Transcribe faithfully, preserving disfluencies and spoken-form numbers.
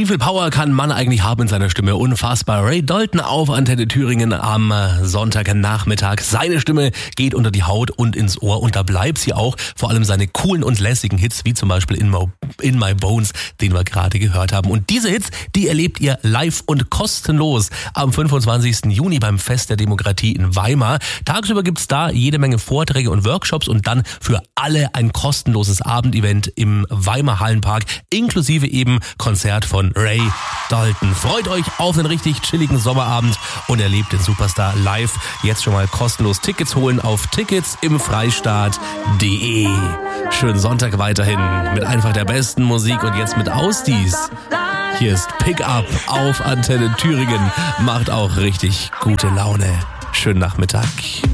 Wie viel Power kann man eigentlich haben in seiner Stimme? Unfassbar. Ray Dalton auf Antenne Thüringen am Sonntagnachmittag. Seine Stimme geht unter die Haut und ins Ohr und da bleibt sie auch. Vor allem seine coolen und lässigen Hits, wie zum Beispiel In My, In My Bones, den wir gerade gehört haben. Und diese Hits, die erlebt ihr live und kostenlos am fünfundzwanzigsten Juni beim Fest der Demokratie in Weimar. Tagsüber gibt's da jede Menge Vorträge und Workshops und dann für alle ein kostenloses Abendevent im Weimar Hallenpark, inklusive eben Konzert von Ray Dalton. Freut euch auf einen richtig chilligen Sommerabend und erlebt den Superstar live. Jetzt schon mal kostenlos Tickets holen auf tickets im freistaat punkt de. Schönen Sonntag weiterhin mit einfach der besten Musik und jetzt mit Ausdies. Hier ist Pick Up auf Antenne Thüringen. Macht auch richtig gute Laune. Schönen Nachmittag.